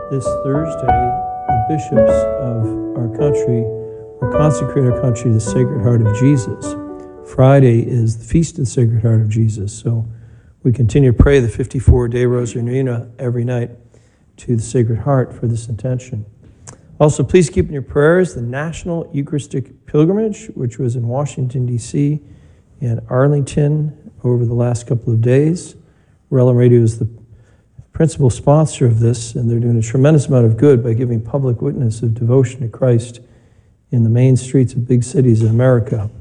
This Thursday, the bishops of our country will consecrate our country to the Sacred Heart of Jesus. Friday is the Feast of the Sacred Heart of Jesus. So we continue to pray the 54-day Rosary Novena every night to the Sacred Heart for this intention. Also, please keep in your prayers the National Eucharistic Pilgrimage, which was in Washington, D.C. and Arlington over the last couple of days. RELM Radio is the principal sponsor of this, and they're doing a tremendous amount of good by giving public witness of devotion to Christ in the main streets of big cities in America.